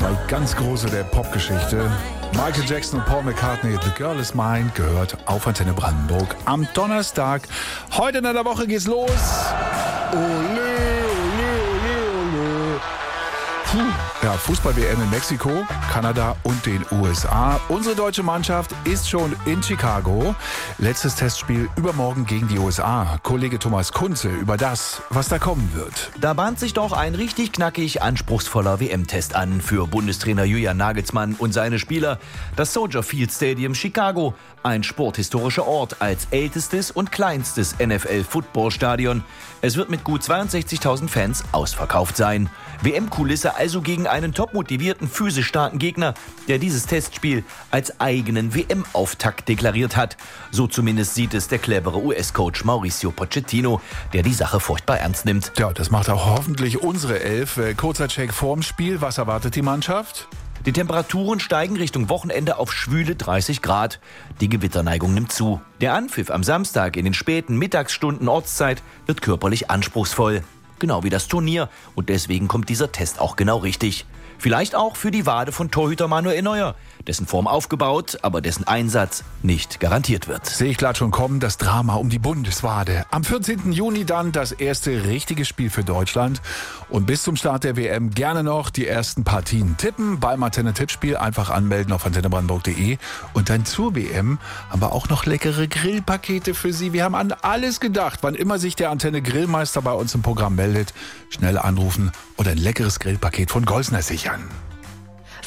Zwei ganz große der Popgeschichte. Michael Jackson und Paul McCartney, The Girl Is Mine, gehört auf Antenne Brandenburg am Donnerstag. Heute in der Woche geht's los. Ole, ole, ole, ole. Ja, Fußball-WM in Mexiko, Kanada und den USA. Unsere deutsche Mannschaft ist schon in Chicago. Letztes Testspiel übermorgen gegen die USA. Kollege Thomas Kunze über das, was da kommen wird. Da bahnt sich doch ein richtig knackig anspruchsvoller WM-Test an für Bundestrainer Julian Nagelsmann und seine Spieler. Das Soldier Field Stadium Chicago, ein sporthistorischer Ort als ältestes und kleinstes NFL-Footballstadion. Es wird mit gut 62.000 Fans ausverkauft sein. WM-Kulisse also gegen einen topmotivierten, physisch starken Gegner, der dieses Testspiel als eigenen WM-Auftakt deklariert hat. So zumindest sieht es der clevere US-Coach Mauricio Pochettino, der die Sache furchtbar ernst nimmt. Ja, das macht auch hoffentlich unsere Elf. Kurzer Check vorm Spiel. Was erwartet die Mannschaft? Die Temperaturen steigen Richtung Wochenende auf schwüle 30 Grad. Die Gewitterneigung nimmt zu. Der Anpfiff am Samstag in den späten Mittagsstunden Ortszeit wird körperlich anspruchsvoll. Genau wie das Turnier. Und deswegen kommt dieser Test auch genau richtig. Vielleicht auch für die Wade von Torhüter Manuel Neuer, dessen Form aufgebaut, aber dessen Einsatz nicht garantiert wird. Sehe ich glatt schon kommen, das Drama um die Bundeswade. Am 14. Juni dann das erste richtige Spiel für Deutschland. Und bis zum Start der WM gerne noch die ersten Partien tippen. Beim Antenne-Tippspiel einfach anmelden auf antennebrandenburg.de. Und dann zur WM haben wir auch noch leckere Grillpakete für Sie. Wir haben an alles gedacht. Wann immer sich der Antenne-Grillmeister bei uns im Programm meldet, schnell anrufen oder ein leckeres Grillpaket von Golsner sichern.